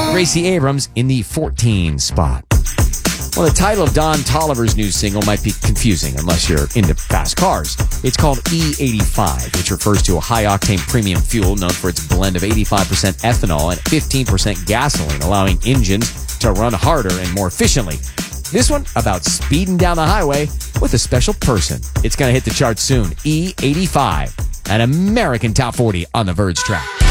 Gracie Abrams in the 14 spot. Well, the title of Don Toliver's new single might be confusing unless you're into fast cars. It's called E85, which refers to a high-octane premium fuel known for its blend of 85% ethanol and 15% gasoline, allowing engines to run harder and more efficiently. This one about speeding down the highway with a special person. It's going to hit the charts soon. E85, an American Top 40 on the Verge track.